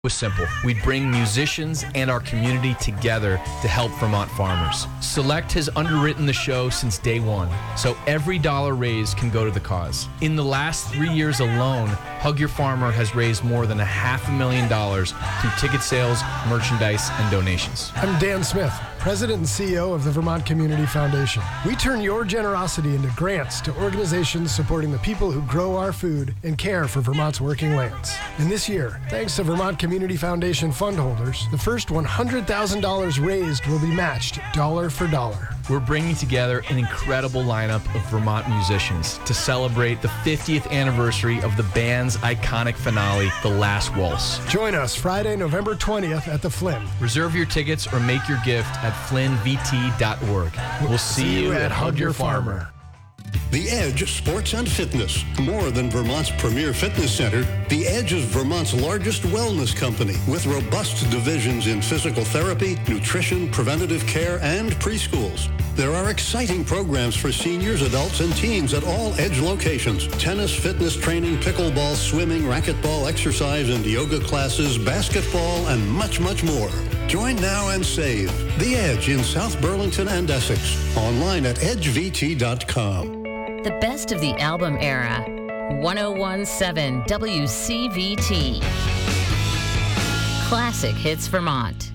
was simple. We'd bring musicians and our community together to help Vermont farmers. Select has underwritten the show since day one, so every dollar raised can go to the cause. In the last 3 years alone, Hug Your Farmer has raised more than $500,000 through ticket sales, merchandise, and donations. I'm Dan Smith, President and CEO of the Vermont Community Foundation. We turn your generosity into grants to organizations supporting the people who grow our food and care for Vermont's working lands. And this year, thanks to Vermont Community Foundation fund holders, the first $100,000 raised will be matched dollar for dollar. We're bringing together an incredible lineup of Vermont musicians to celebrate the 50th anniversary of the band's iconic finale, The Last Waltz. Join us Friday, November 20th at the Flynn. Reserve your tickets or make your gift at flynnvt.org. We'll see you at Hug Your Farmer. The Edge Sports and Fitness. More than Vermont's premier fitness center, The Edge is Vermont's largest wellness company with robust divisions in physical therapy, nutrition, preventative care, and preschools. There are exciting programs for seniors, adults, and teens at all Edge locations. Tennis, fitness training, pickleball, swimming, racquetball, exercise, and yoga classes, basketball, and much, much more. Join now and save. The Edge in South Burlington and Essex. Online at edgevt.com. The best of the album era. 1017 WCVT. Classic Hits Vermont.